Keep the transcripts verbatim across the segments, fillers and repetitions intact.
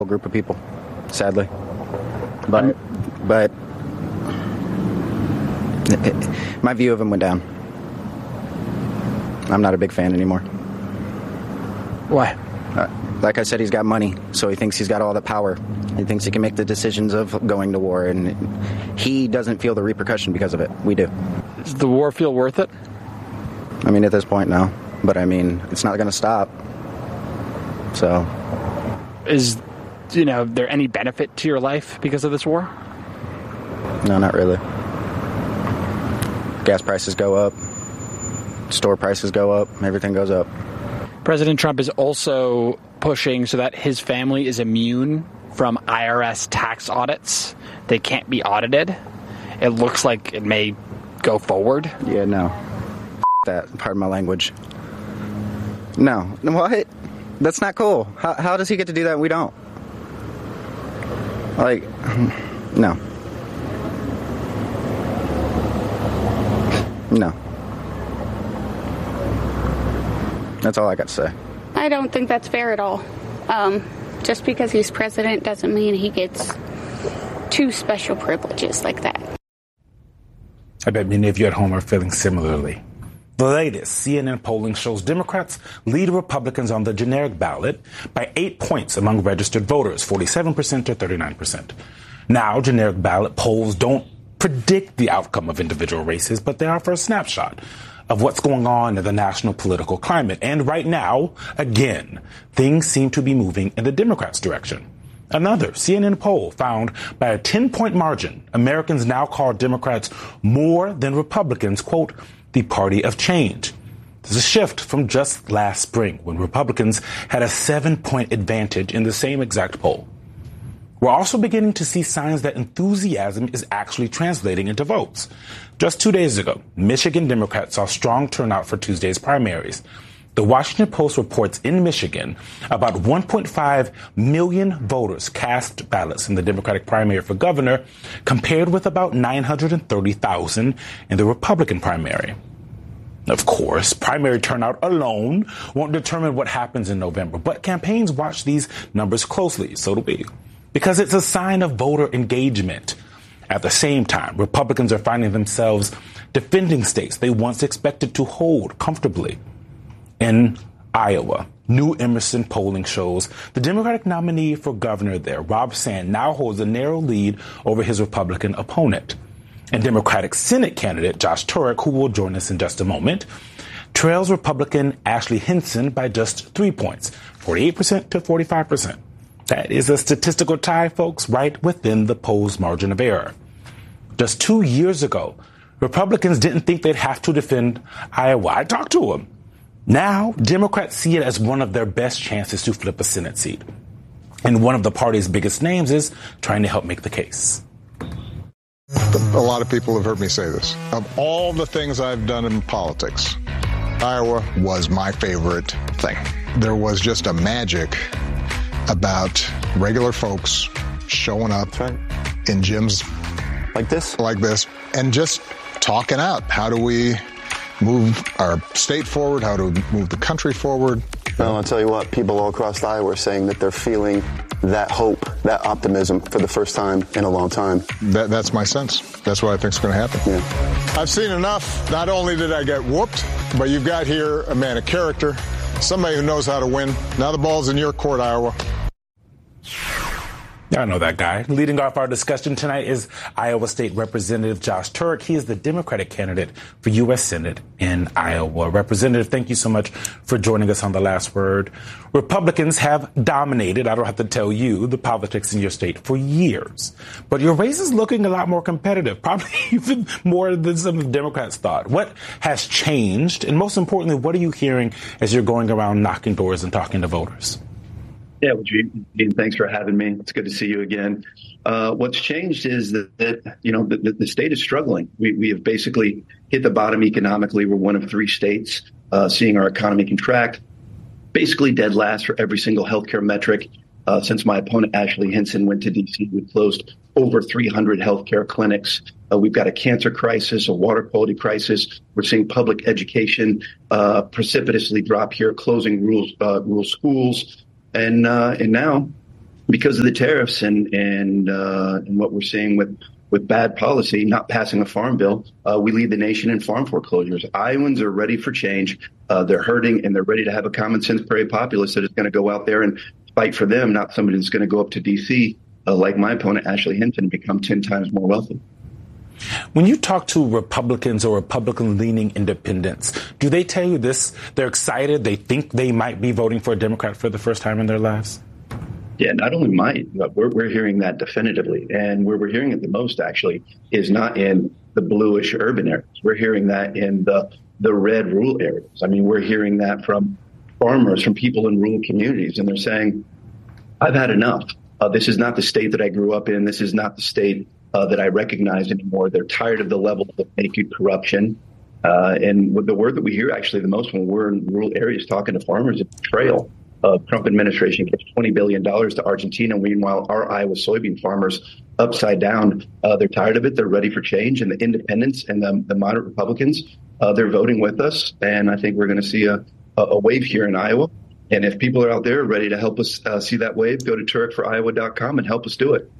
group of people, sadly. But, but my view of him went down. I'm not a big fan anymore. Why? Uh, like I said, he's got money, so he thinks he's got all the power. He thinks he can make the decisions of going to war, and he doesn't feel the repercussion because of it. We do. Does the war feel worth it? I mean, at this point, no. But, I mean, it's not going to stop. So. Is, you know, there any benefit to your life because of this war? No, not really. Gas prices go up. Store prices go up. Everything goes up. President Trump is also pushing so that his family is immune from I R S tax audits. They can't be audited. It looks like it may go forward. Yeah, no. F- that. Pardon my language. No. What? That's not cool. How, how does he get to do that and we don't? Like, no. No. That's all I got to say. I don't think that's fair at all. Um, just because he's president doesn't mean he gets two special privileges like that. I bet many of you at home are feeling similarly. The latest C N N polling shows Democrats lead Republicans on the generic ballot by eight points among registered voters, forty-seven percent to thirty-nine percent. Now, generic ballot polls don't predict the outcome of individual races, but they offer a snapshot of what's going on in the national political climate. And right now, again, things seem to be moving in the Democrats' direction. Another C N N poll found by a ten-point margin, Americans now call Democrats more than Republicans, quote, the party of change. There's a shift from just last spring when Republicans had a seven-point advantage in the same exact poll. We're also beginning to see signs that enthusiasm is actually translating into votes. Just two days ago, Michigan Democrats saw strong turnout for Tuesday's primaries. The Washington Post reports in Michigan about one point five million voters cast ballots in the Democratic primary for governor, compared with about nine hundred thirty thousand in the Republican primary. Of course, primary turnout alone won't determine what happens in November, but campaigns watch these numbers closely, so do we, because it's a sign of voter engagement. At the same time, Republicans are finding themselves defending states they once expected to hold comfortably. In Iowa, New Emerson polling shows the Democratic nominee for governor there, Rob Sand, now holds a narrow lead over his Republican opponent. And Democratic Senate candidate Josh Turek, who will join us in just a moment, trails Republican Ashley Hinson by just three points, forty-eight percent to forty-five percent. That is a statistical tie, folks, right within the poll's margin of error. Just two years ago, Republicans didn't think they'd have to defend Iowa. I talked to them. Now, Democrats see it as one of their best chances to flip a Senate seat. And one of the party's biggest names is trying to help make the case. A lot of people have heard me say this. Of all the things I've done in politics, Iowa was my favorite thing. There was just a magic about regular folks showing up right. in gyms like this, like this, and just talking out. How do we move our state forward? How to move the country forward? Well, I'll tell you what, people all across Iowa are saying that they're feeling that hope, that optimism for the first time in a long time. That, that's my sense. That's what I think is going to happen. Yeah. I've seen enough. Not only did I get whooped, but you've got here a man of character, somebody who knows how to win. Now the ball's in your court, Iowa. I know that guy. Leading off our discussion tonight is Iowa State Representative Josh Turek. He is the Democratic candidate for U S Senate in Iowa. Representative, thank you so much for joining us on The Last Word. Republicans have dominated, I don't have to tell you, the politics in your state for years. But your race is looking a lot more competitive, probably even more than some of the Democrats thought. What has changed? And most importantly, what are you hearing as you're going around knocking doors and talking to voters? Yeah, well, Gene, thanks for having me. It's good to see you again. Uh, what's changed is that, that you know, the, the state is struggling. We, we have basically hit the bottom economically. We're one of three states uh, seeing our economy contract, basically dead last for every single healthcare metric. Uh, since my opponent, Ashley Hinson, went to D C, we closed over three hundred healthcare clinics. Uh, we've got a cancer crisis, a water quality crisis. We're seeing public education uh, precipitously drop here, closing rural, uh, rural schools. And uh, and now because of the tariffs and and uh, and what we're seeing with with bad policy, not passing a farm bill, uh, we lead the nation in farm foreclosures. Iowans are ready for change. Uh, they're hurting, and they're ready to have a common sense prairie populace that is going to go out there and fight for them, not somebody that's going to go up to D C uh, like my opponent, Ashley Hinton, and become ten times more wealthy. When you talk to Republicans or Republican-leaning independents, do they tell you this? They're excited. They think they might be voting for a Democrat for the first time in their lives? Yeah, not only might, but we're, we're hearing that definitively. And where we're hearing it the most, actually, is not in the bluish urban areas. We're hearing that in the, the red rural areas. I mean, we're hearing that from farmers, from people in rural communities. And they're saying, I've had enough. Uh, this is not the state that I grew up in. This is not the state uh, that I recognize anymore. They're tired of the level of naked corruption. Uh, and the word that we hear actually the most when we're in rural areas talking to farmers is betrayal. Uh, Trump administration gives twenty billion dollars to Argentina. Meanwhile, our Iowa soybean farmers upside down. Uh, they're tired of it. They're ready for change. And the independents and the, the moderate Republicans, uh, they're voting with us. And I think we're going to see a, a wave here in Iowa. And if people are out there ready to help us uh, see that wave, go to turek for iowa dot com and help us do it.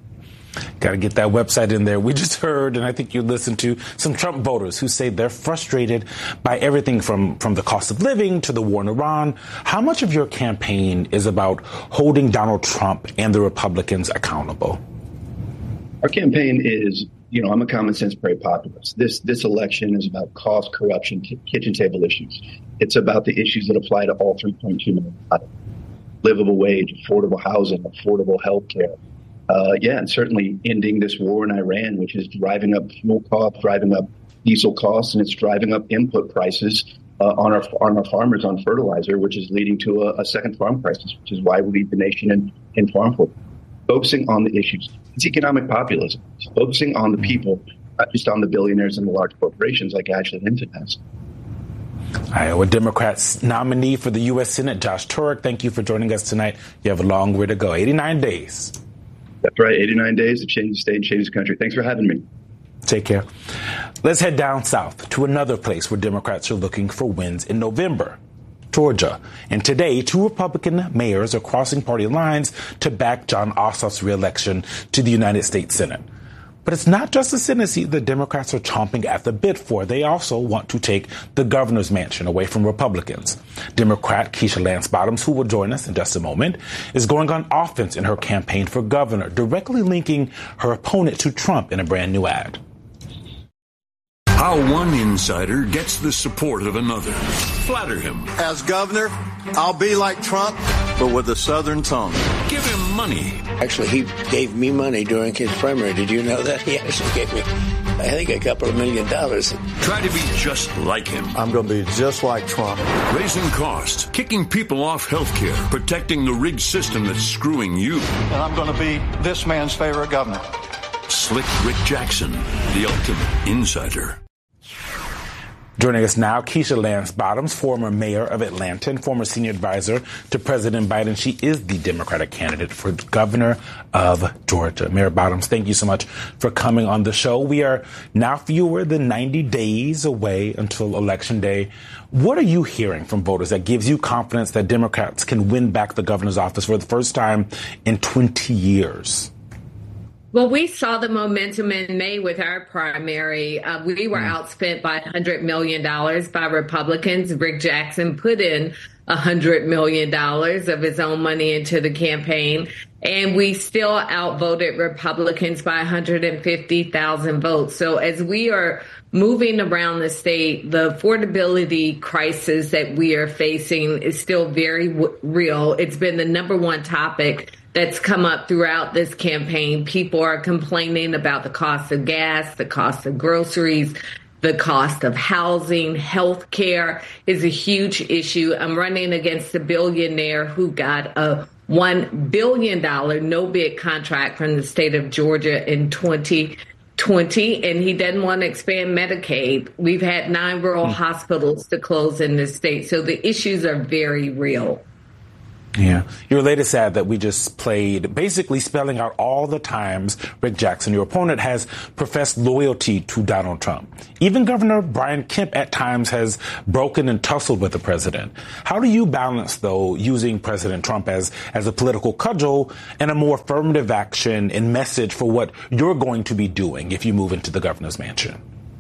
Got to get that website in there. We just heard, and I think you listened to, some Trump voters who say they're frustrated by everything from, from the cost of living to the war in Iran. How much of your campaign is about holding Donald Trump and the Republicans accountable? Our campaign is, you know, I'm a common sense prairie populist. This this election is about cost, corruption, k- kitchen table issues. It's about the issues that apply to all three point two million. Livable wage, affordable housing, affordable health care. Uh, yeah, and certainly ending this war in Iran, which is driving up fuel costs, driving up diesel costs, and it's driving up input prices uh, on our on our farmers on fertilizer, which is leading to a, a second farm crisis, which is why we lead the nation in, in farm foreclosure. Focusing on the issues. It's economic populism. It's focusing on the people, not just on the billionaires and the large corporations like Ashley Hinton has. Iowa Democrats nominee for the U S Senate, Josh Turek, thank you for joining us tonight. You have a long way to go. eighty-nine days. That's right. eighty-nine days to change the state and change the country. Thanks for having me. Take care. Let's head down south to another place where Democrats are looking for wins in November. Georgia. And today, two Republican mayors are crossing party lines to back Jon Ossoff's reelection to the United States Senate. But it's not just the Senate seat that Democrats are chomping at the bit for. They also want to take the governor's mansion away from Republicans. Democrat Keisha Lance Bottoms, who will join us in just a moment, is going on offense in her campaign for governor, directly linking her opponent to Trump in a brand new ad. How one insider gets the support of another. Flatter him. As governor, I'll be like Trump, but with a southern tongue. Give him money. Actually, he gave me money during his primary. Did you know that? He actually gave me, I think, a couple of million dollars. Try to be just like him. I'm going to be just like Trump. Raising costs, kicking people off health care, protecting the rigged system that's screwing you. And I'm going to be this man's favorite governor. Slick Rick Jackson, the ultimate insider. Joining us now, Keisha Lance Bottoms, former mayor of Atlanta and former senior advisor to President Biden. She is the Democratic candidate for governor of Georgia. Mayor Bottoms, thank you so much for coming on the show. We are now fewer than ninety days away until Election Day. What are you hearing from voters that gives you confidence that Democrats can win back the governor's office for the first time in twenty years? Well, we saw the momentum in May with our primary. Uh, we were mm. outspent by one hundred million dollars by Republicans. Rick Jackson put in one hundred million dollars of his own money into the campaign, and we still outvoted Republicans by one hundred fifty thousand votes. So as we are moving around the state, the affordability crisis that we are facing is still very w- real. It's been the number one topic that's come up throughout this campaign. People are complaining about the cost of gas, the cost of groceries, the cost of housing. Health care is a huge issue. I'm running against a billionaire who got a one billion dollars no-bid contract from the state of Georgia in twenty twenty, and he doesn't want to expand Medicaid. We've had nine rural mm. hospitals to close in this state. So the issues are very real. Yeah. Your latest ad that we just played, basically spelling out all the times Rick Jackson, your opponent, has professed loyalty to Donald Trump. Even Governor Brian Kemp at times has broken and tussled with the president. How do you balance, though, using President Trump as, as a political cudgel and a more affirmative action and message for what you're going to be doing if you move into the governor's mansion?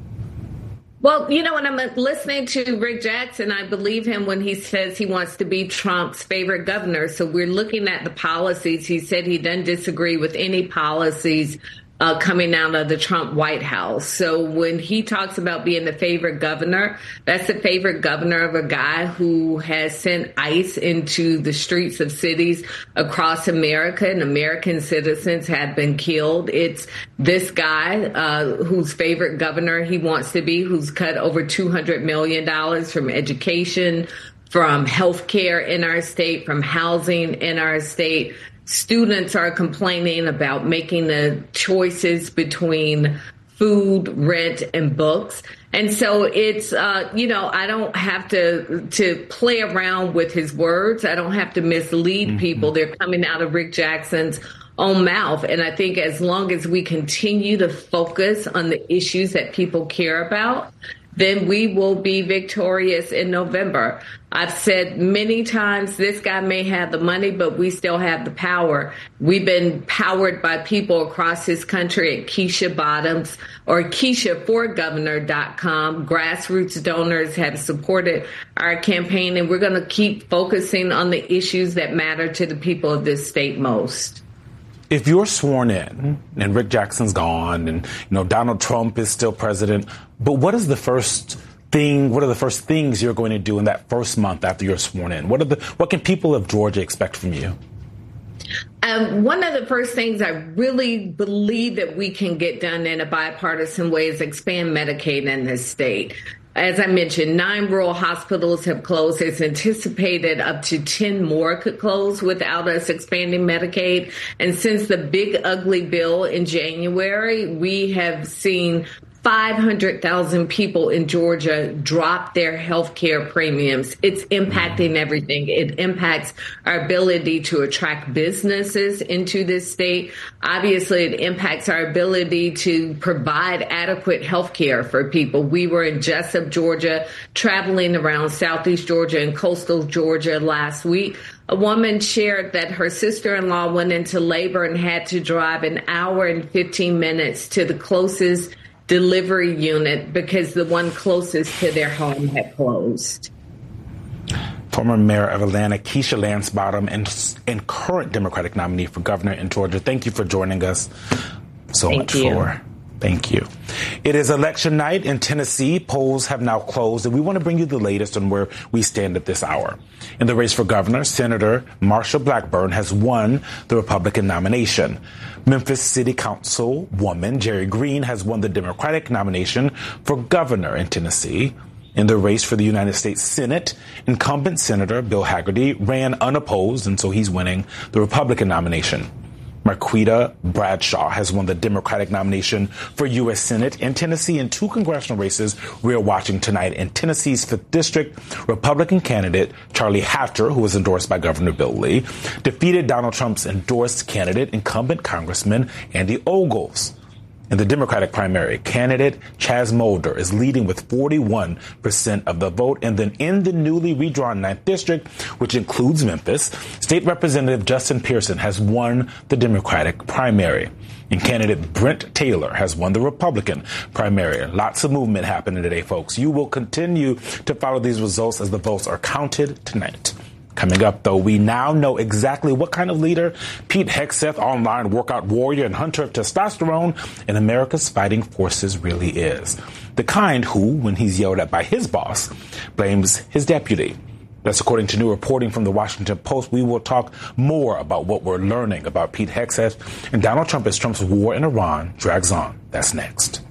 Well, you know, when I'm listening to Rick Jackson, I believe him when he says he wants to be Trump's favorite governor. So we're looking at the policies. He said he doesn't disagree with any policies uh, coming out of the Trump White House. So when he talks about being the favorite governor, that's the favorite governor of a guy who has sent ICE into the streets of cities across America, and American citizens have been killed. It's this guy uh, whose favorite governor he wants to be, who's cut over two hundred million dollars from education, from health care in our state, from housing in our state. Students are complaining about making the choices between food, rent, and books. And so it's, uh, you know, I don't have to to play around with his words. I don't have to mislead mm-hmm. people. They're coming out of Rick Jackson's own mouth. And I think as long as we continue to focus on the issues that people care about, then we will be victorious in November. I've said many times, this guy may have the money, but we still have the power. We've been powered by people across this country at Keisha Bottoms or Keisha for Governor dot com. Grassroots donors have supported our campaign, and we're going to keep focusing on the issues that matter to the people of this state most. If you're sworn in and Rick Jackson's gone and, you know, Donald Trump is still president, but what is the first thing, what are the first things you're going to do in that first month after you're sworn in? What are the, what can people of Georgia expect from you? Um, one of the first things I really believe that we can get done in a bipartisan way is expand Medicaid in this state. As I mentioned, nine rural hospitals have closed. It's anticipated up to ten more could close without us expanding Medicaid. And since the big ugly bill in January, we have seen five hundred thousand people in Georgia drop their health care premiums. It's impacting everything. It impacts our ability to attract businesses into this state. Obviously, it impacts our ability to provide adequate health care for people. We were in Jessup, Georgia, traveling around Southeast Georgia and coastal Georgia last week. A woman shared that her sister-in-law went into labor and had to drive an hour and fifteen minutes to the closest delivery unit because the one closest to their home had closed. Former Mayor of Atlanta, Keisha Lance Bottom, and, and current Democratic nominee for governor in Georgia. Thank you for joining us so Thank much you. for. Thank you. It is election night in Tennessee. Polls have now closed, and we want to bring you the latest on where we stand at this hour. In the race for governor, Senator Marsha Blackburn has won the Republican nomination. Memphis City Council woman Jerry Green has won the Democratic nomination for governor in Tennessee. In the race for the United States Senate, incumbent Senator Bill Hagerty ran unopposed, and so he's winning the Republican nomination. Marquita Bradshaw has won the Democratic nomination for U S Senate in Tennessee. In two congressional races we're watching tonight. In Tennessee's fifth District, Republican candidate Charlie Hatcher, who was endorsed by Governor Bill Lee, defeated Donald Trump's endorsed candidate, incumbent Congressman Andy Ogles. In the Democratic primary, candidate Chaz Mulder is leading with forty-one percent of the vote. And then in the newly redrawn ninth District, which includes Memphis, State Representative Justin Pearson has won the Democratic primary. And candidate Brent Taylor has won the Republican primary. Lots of movement happening today, folks. You will continue to follow these results as the votes are counted tonight. Coming up, though, we now know exactly what kind of leader Pete Hegseth, online workout warrior and hunter of testosterone in America's fighting forces, really is. The kind who, when he's yelled at by his boss, blames his deputy. That's according to new reporting from the Washington Post. We will talk more about what we're learning about Pete Hegseth and Donald Trump as Trump's war in Iran drags on. That's next.